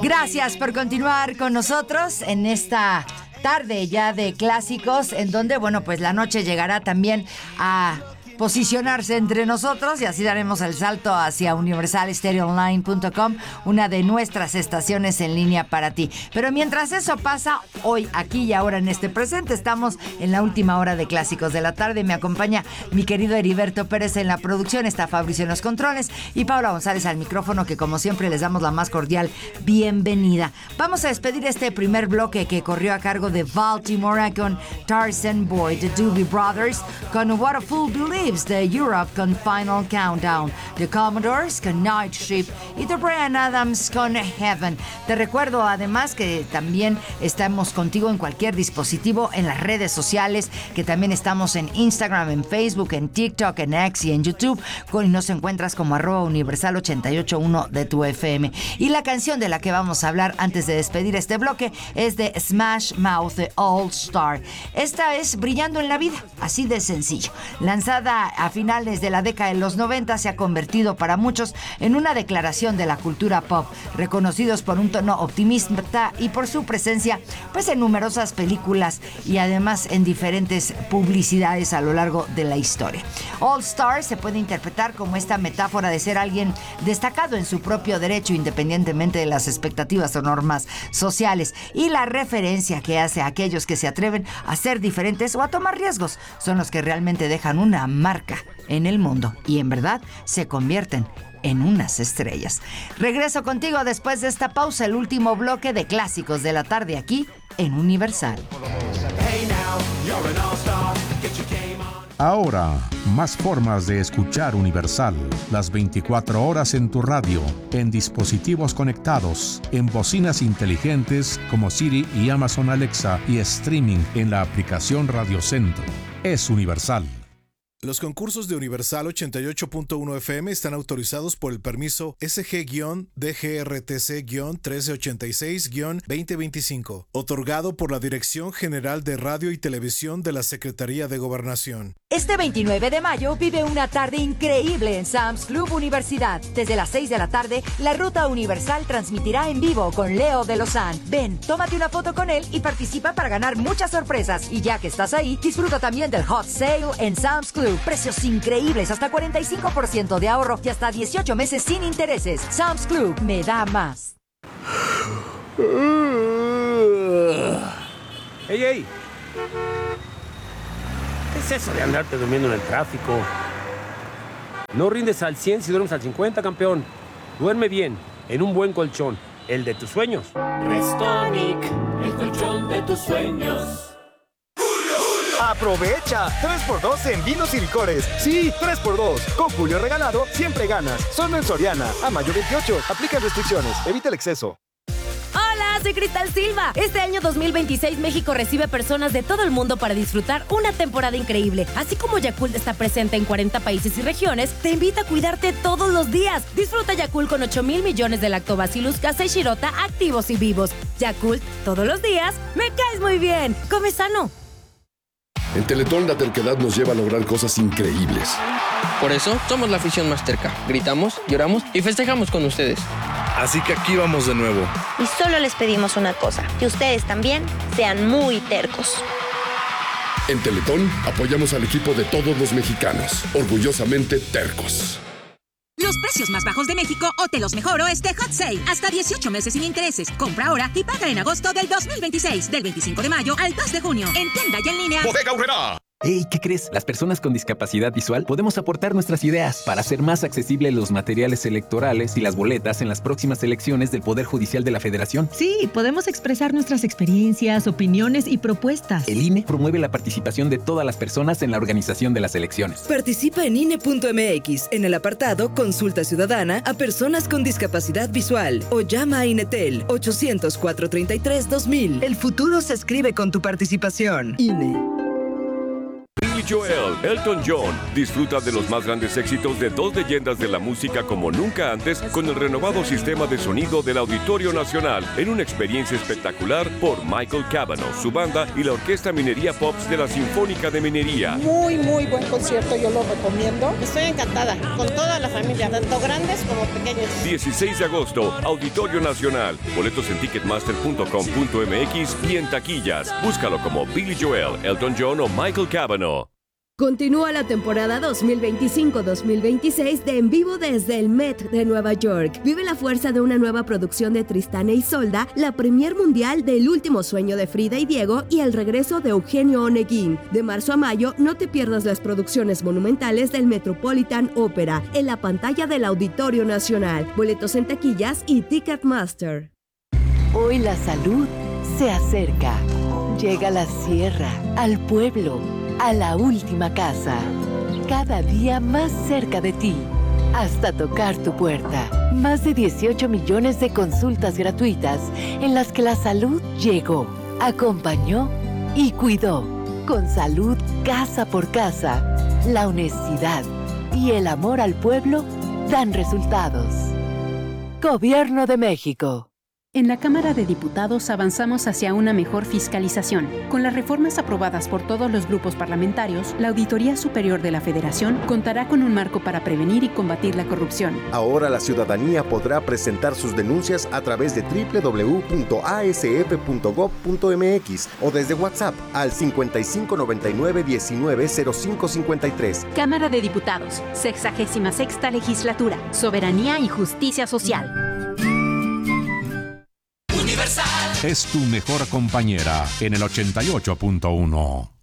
Gracias por continuar con nosotros en esta tarde ya de clásicos, en donde, bueno, pues la noche llegará también a posicionarse entre nosotros y así daremos el salto hacia universalstereoonline.com, una de nuestras estaciones en línea para ti. Pero mientras eso pasa, hoy, aquí y ahora en este presente, estamos en la última hora de Clásicos de la Tarde. Me acompaña mi querido Heriberto Pérez en la producción, está Fabricio en los controles y Paula González al micrófono, que como siempre les damos la más cordial bienvenida. Vamos a despedir este primer bloque que corrió a cargo de Baltimore con Tarzan Boy, The Doobie Brothers con What a Fool Believes, de Europe con Final Countdown, The Commodores con Night Shift y The Bryan Adams con Heaven. Te recuerdo además que también estamos contigo en cualquier dispositivo, en las redes sociales, que también estamos en Instagram, en Facebook, en TikTok, en X y en YouTube, y nos encuentras como @universal881 de tu FM. Y la canción de la que vamos a hablar antes de despedir este bloque es de Smash Mouth, de All Star. Esta es Brillando en la Vida, así de sencillo. Lanzada a finales de la década de los 90, se ha convertido para muchos en una declaración de la cultura pop, reconocidos por un tono optimista y por su presencia pues en numerosas películas y además en diferentes publicidades a lo largo de la historia. All Star se puede interpretar como esta metáfora de ser alguien destacado en su propio derecho, independientemente de las expectativas o normas sociales, y la referencia que hace a aquellos que se atreven a ser diferentes o a tomar riesgos son los que realmente dejan una marca en el mundo y en verdad se convierten en unas estrellas. Regreso contigo después de esta pausa, el último bloque de Clásicos de la Tarde aquí en Universal. Ahora, más formas de escuchar Universal. Las 24 horas en tu radio, en dispositivos conectados, en bocinas inteligentes como Siri y Amazon Alexa y streaming en la aplicación Radio Centro. Es Universal. Los concursos de Universal 88.1 FM están autorizados por el permiso SG-DGRTC-1386-2025, otorgado por la Dirección General de Radio y Televisión de la Secretaría de Gobernación. Este 29 de mayo vive una tarde increíble en Sam's Club Universidad. Desde las 6 de la tarde, la Ruta Universal transmitirá en vivo con Leo de Lozán. Ven, tómate una foto con él y participa para ganar muchas sorpresas. Y ya que estás ahí, disfruta también del Hot Sale en Sam's Club. Precios increíbles, hasta 45% de ahorro y hasta 18 meses sin intereses. Sam's Club, me da más. ¡Ey, ey! ¿Qué es eso de andarte durmiendo en el tráfico? No rindes al 100 si duermes al 50, campeón. Duerme bien, en un buen colchón, el de tus sueños. Restonic, el colchón de tus sueños. ¡Aprovecha! 3x2 en vinos y licores. Sí, 3x2. Con Julio regalado, siempre ganas. Solo en Soriana. A mayo 28. Aplica restricciones. Evita el exceso. Hola, soy Cristal Silva. Este año 2026 México recibe personas de todo el mundo para disfrutar una temporada increíble. Así como Yakult está presente en 40 países y regiones, te invita a cuidarte todos los días. Disfruta Yakult con 8,000 millones de lactobacillus casei shirota activos y vivos. Yakult, todos los días, me caes muy bien. Come sano. En Teletón la terquedad nos lleva a lograr cosas increíbles. Por eso somos la afición más terca. Gritamos, lloramos y festejamos con ustedes. Así que aquí vamos de nuevo. Y solo les pedimos una cosa, que ustedes también sean muy tercos. En Teletón apoyamos al equipo de todos los mexicanos, orgullosamente tercos. Los precios más bajos de México o te los mejoro este Hot Sale. Hasta 18 meses sin intereses. Compra ahora y paga en agosto del 2026. Del 25 de mayo al 2 de junio. En tienda y en línea. Bodega Aurrerá. Hey, ¿qué crees? Las personas con discapacidad visual podemos aportar nuestras ideas para hacer más accesibles los materiales electorales y las boletas en las próximas elecciones del Poder Judicial de la Federación. Sí, podemos expresar nuestras experiencias, opiniones y propuestas. El INE promueve la participación de todas las personas en la organización de las elecciones. Participa en INE.mx en el apartado Consulta Ciudadana a personas con discapacidad visual o llama a INETEL 800-433-2000. El futuro se escribe con tu participación. INE. Joel, Elton John. Disfruta de los más grandes éxitos de dos leyendas de la música como nunca antes con el renovado sistema de sonido del Auditorio Nacional en una experiencia espectacular por Michael Cavanaugh, su banda y la Orquesta Minería Pops de la Sinfónica de Minería. Muy buen concierto, yo lo recomiendo. Estoy encantada con toda la familia, tanto grandes como pequeños. 16 de agosto, Auditorio Nacional. Boletos en ticketmaster.com.mx y en taquillas. Búscalo como Billy Joel, Elton John o Michael Cavanaugh. Continúa la temporada 2025-2026 de En Vivo desde el Met de Nueva York. Vive la fuerza de una nueva producción de Tristán e Isolda, la premier mundial del Último Sueño de Frida y Diego y el regreso de Eugenio Oneguín. De marzo a mayo, no te pierdas las producciones monumentales del Metropolitan Opera en la pantalla del Auditorio Nacional. Boletos en taquillas y Ticketmaster. Hoy la salud se acerca. Llega a la sierra, al pueblo, a la última casa, cada día más cerca de ti, hasta tocar tu puerta. Más de 18 millones de consultas gratuitas en las que la salud llegó, acompañó y cuidó. Con salud casa por casa, la honestidad y el amor al pueblo dan resultados. Gobierno de México. En la Cámara de Diputados avanzamos hacia una mejor fiscalización. Con las reformas aprobadas por todos los grupos parlamentarios, la Auditoría Superior de la Federación contará con un marco para prevenir y combatir la corrupción. Ahora la ciudadanía podrá presentar sus denuncias a través de www.asf.gov.mx o desde WhatsApp al 5599-190553. Cámara de Diputados, 66ª Legislatura, Soberanía y Justicia Social. Es tu mejor compañera en el 88.1.